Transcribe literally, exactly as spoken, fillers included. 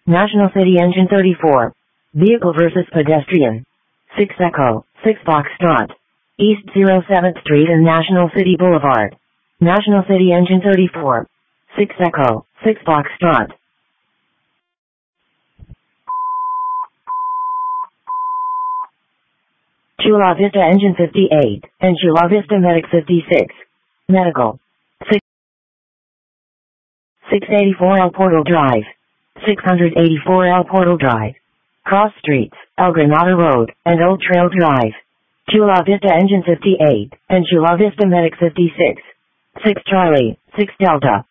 National City Engine thirty-four. Vehicle versus pedestrian. six Echo, six Foxtrot. East oh seventh Street and National City Boulevard. National City Engine thirty-four. six Echo, six Foxtrot. Chula Vista Engine fifty-eight, and Chula Vista Medic fifty-six. Medical. six eighty-four El Portal Drive. six eighty-four El Portal Drive. Cross Streets, El Granada Road, and Old Trail Drive. Chula Vista Engine fifty-eight, and Chula Vista Medic fifty-six. six Charlie, six Delta.